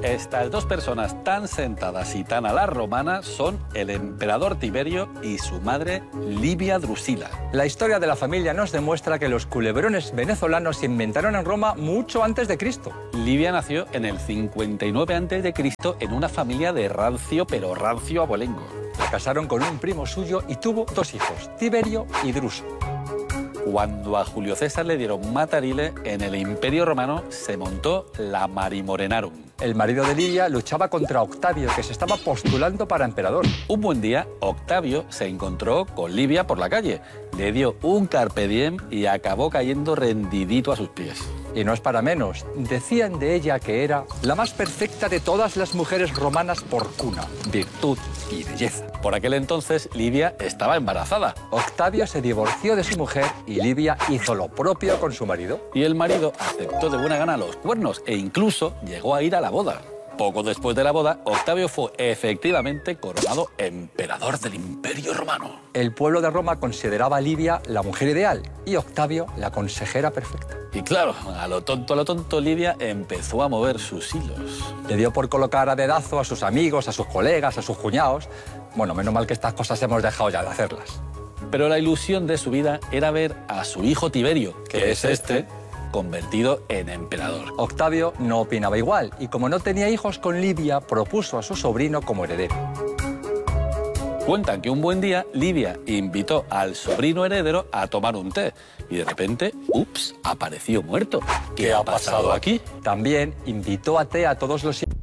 estas dos personas tan sentadas y tan a la romana son el emperador Tiberio y su madre Livia Drusila. La historia de la familia nos demuestra que los culebrones venezolanos se inventaron en Roma mucho antes de Cristo. Livia nació en el 59 a.C. en una familia de rancio, pero rancio abolengo. La casaron con un primo suyo y tuvo dos hijos, Tiberio y Druso. Cuando a Julio César le dieron matarile, en el Imperio Romano se montó la Marimorenarum. El marido de Livia luchaba contra Octavio, que se estaba postulando para emperador. Un buen día, Octavio se encontró con Livia por la calle, le dio un carpe diem y acabó cayendo rendidito a sus pies. Y no es para menos. Decían de ella que era la más perfecta de todas las mujeres romanas por cuna, virtud y belleza. Por aquel entonces, Livia estaba embarazada. Octavio se divorció de su mujer y Livia hizo lo propio con su marido. Y el marido aceptó de buena gana los cuernos e incluso llegó a ir a la boda. Poco después de la boda, Octavio fue efectivamente coronado emperador del Imperio Romano. El pueblo de Roma consideraba a Livia la mujer ideal y Octavio la consejera perfecta. Y claro, a lo tonto, Livia empezó a mover sus hilos. Le dio por colocar a dedazo a sus amigos, a sus colegas, a sus cuñados. Bueno, menos mal que estas cosas hemos dejado ya de hacerlas. Pero la ilusión de su vida era ver a su hijo Tiberio, que es este, convertido en emperador. Octavio no opinaba igual y como no tenía hijos con Livia, propuso a su sobrino como heredero. Cuentan que un buen día Livia invitó al sobrino heredero a tomar un té y de repente, ups, apareció muerto. ¿Qué ha pasado aquí? También invitó a té a todos los